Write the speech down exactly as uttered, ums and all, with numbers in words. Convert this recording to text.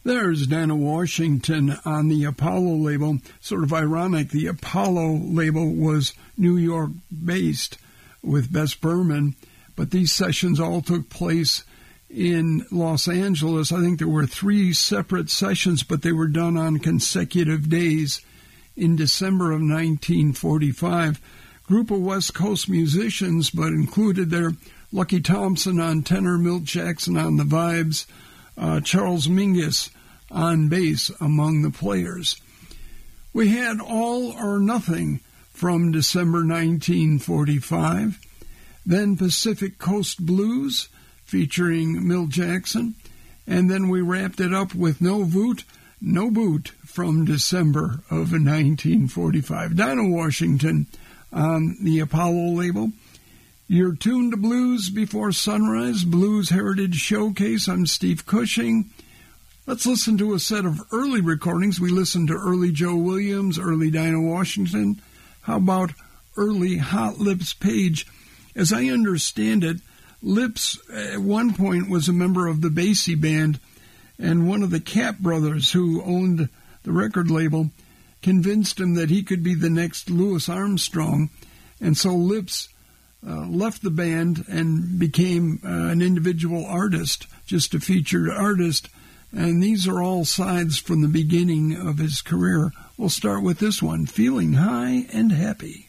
There's Dinah Washington on the Apollo label. Sort of ironic, the Apollo label was New York-based with Bess Berman, but these sessions all took place in Los Angeles. I think there were three separate sessions, but they were done on consecutive days in December of nineteen forty-five. Group of West Coast musicians, but included there Lucky Thompson on tenor, Milt Jackson on the vibes, uh, Charles Mingus on bass among the players. We had All or Nothing from December nineteen forty-five, then Pacific Coast Blues featuring Milt Jackson, and then we wrapped it up with No Voot, No Boot from December of nineteen forty-five. Dinah Washington on the Apollo label. You're tuned to Blues Before Sunrise, Blues Heritage Showcase. I'm Steve Cushing. Let's listen to a set of early recordings. We listened to early Joe Williams, early Dinah Washington. How about early Hot Lips Page? As I understand it, Lips at one point was a member of the Basie Band, and one of the Cap brothers who owned the record label convinced him that he could be the next Louis Armstrong, and so Lips uh, left the band and became uh, an individual artist, just a featured artist, and these are all sides from the beginning of his career. We'll start with this one, Feeling High and Happy.